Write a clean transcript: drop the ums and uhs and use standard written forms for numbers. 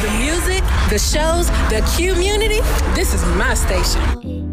The music, the shows, the community. This is my station.